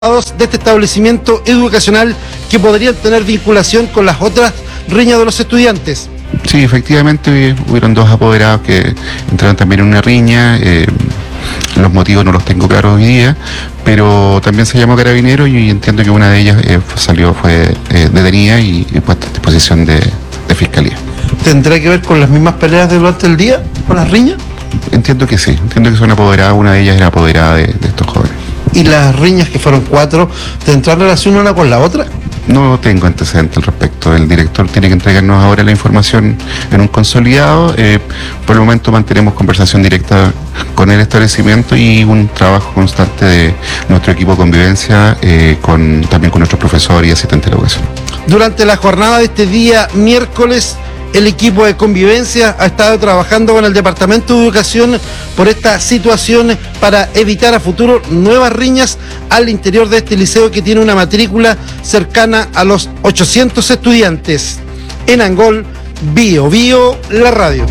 de este establecimiento educacional que podrían tener vinculación con las otras riñas de los estudiantes. Sí, efectivamente hubieron dos apoderados que entraron también en una riña. Los motivos no los tengo claros hoy día, pero también se llamó Carabineros y entiendo que una de ellas fue detenida y puesta a disposición de Fiscalía. ¿Tendrá que ver con las mismas peleas de durante el día, con las riñas? Entiendo que sí, entiendo que son apoderadas, una de ellas era apoderada de estos jóvenes. ¿Y las riñas, que fueron 4, tendrán relación una con la otra? No tengo antecedentes al respecto. El director tiene que entregarnos ahora la información en un consolidado. Por el momento mantenemos conversación directa con el establecimiento y un trabajo constante de nuestro equipo de convivencia, también con nuestros profesores y asistentes de la educación. Durante la jornada de este día miércoles, el equipo de convivencia ha estado trabajando con el Departamento de Educación por esta situación para evitar a futuro nuevas riñas al interior de este liceo que tiene una matrícula cercana a los 800 estudiantes. En Angol, Bio Bio, la radio.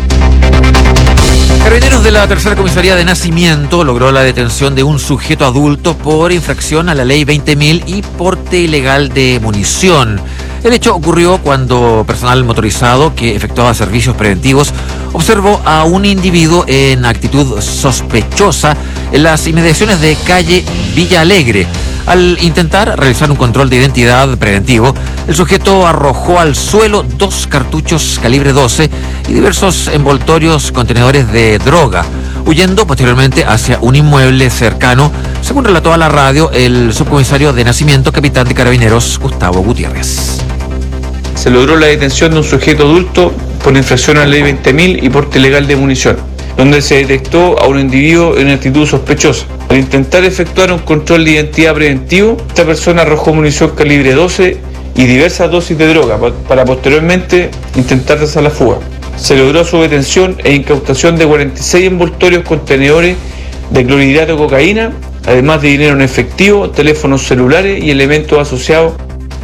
Carabineros de la Tercera Comisaría de Nacimiento logró la detención de un sujeto adulto por infracción a la ley 20.000 y porte ilegal de munición. El hecho ocurrió cuando personal motorizado que efectuaba servicios preventivos observó a un individuo en actitud sospechosa en las inmediaciones de calle Villa Alegre. Al intentar realizar un control de identidad preventivo, el sujeto arrojó al suelo 2 cartuchos calibre 12 y diversos envoltorios contenedores de droga, huyendo posteriormente hacia un inmueble cercano, según relató a la radio el subcomisario de Nacimiento, capitán de Carabineros, Gustavo Gutiérrez. Se logró la detención de un sujeto adulto por infracción a la ley 20.000 y porte ilegal de munición, donde se detectó a un individuo en actitud sospechosa. Al intentar efectuar un control de identidad preventivo, esta persona arrojó munición calibre 12 y diversas dosis de droga para posteriormente intentar hacer la fuga. Se logró su detención e incautación de 46 envoltorios contenedores de clorhidrato de cocaína, además de dinero en efectivo, teléfonos celulares y elementos asociados.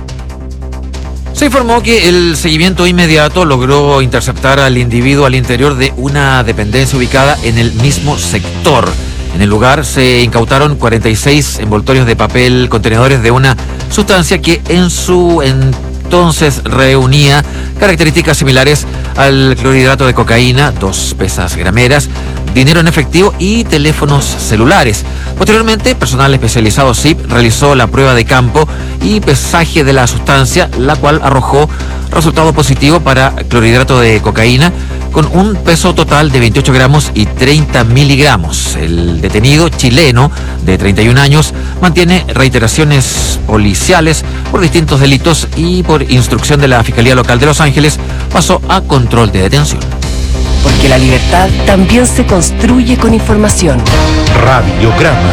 Se informó que el seguimiento inmediato logró interceptar al individuo al interior de una dependencia ubicada en el mismo sector. En el lugar se incautaron 46 envoltorios de papel contenedores de una sustancia que en su entonces reunía características similares al clorhidrato de cocaína, 2 pesas grameras, dinero en efectivo y teléfonos celulares. Posteriormente, personal especializado SIP realizó la prueba de campo y pesaje de la sustancia, la cual arrojó resultado positivo para clorhidrato de cocaína con un peso total de 28 gramos y 30 miligramos. El detenido chileno de 31 años mantiene reiteraciones policiales por distintos delitos y por instrucción de la Fiscalía Local de Los Ángeles pasó a control de detención. Porque la libertad también se construye con información. Radiograma.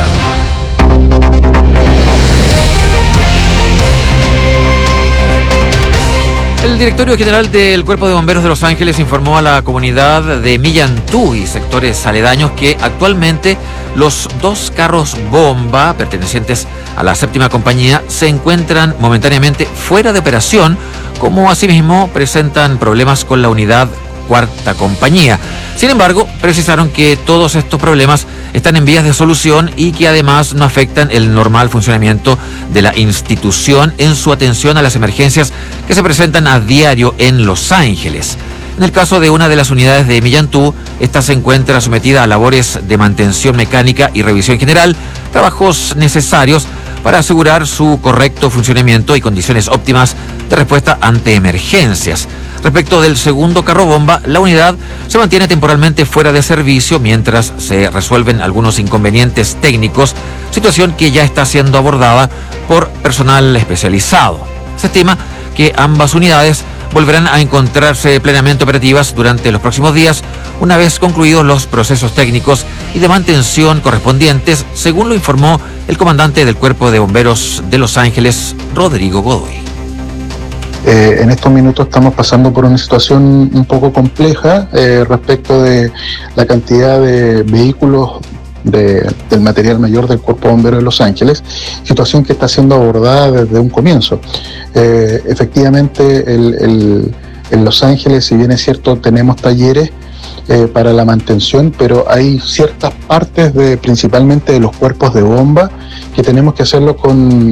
El directorio general del Cuerpo de Bomberos de Los Ángeles informó a la comunidad de Millantú y sectores aledaños que actualmente los 2 carros bomba pertenecientes a la 7ª compañía se encuentran momentáneamente fuera de operación, como asimismo presentan problemas con la unidad 4ª compañía. Sin embargo, precisaron que todos estos problemas están en vías de solución y que además no afectan el normal funcionamiento de la institución en su atención a las emergencias que se presentan a diario en Los Ángeles. En el caso de una de las unidades de Millantú, esta se encuentra sometida a labores de mantención mecánica y revisión general, trabajos necesarios para asegurar su correcto funcionamiento y condiciones óptimas de respuesta ante emergencias. Respecto del segundo carro bomba, la unidad se mantiene temporalmente fuera de servicio mientras se resuelven algunos inconvenientes técnicos, situación que ya está siendo abordada por personal especializado. Se estima que ambas unidades volverán a encontrarse plenamente operativas durante los próximos días, una vez concluidos los procesos técnicos y de mantención correspondientes, según lo informó el comandante del Cuerpo de Bomberos de Los Ángeles, Rodrigo Godoy. En estos minutos estamos pasando por una situación un poco compleja respecto de la cantidad de vehículos del material mayor del Cuerpo de Bomberos de Los Ángeles, situación que está siendo abordada desde un comienzo. Efectivamente, en Los Ángeles, si bien es cierto, tenemos talleres para la mantención, pero hay ciertas partes principalmente de los cuerpos de bomba que tenemos que hacerlo con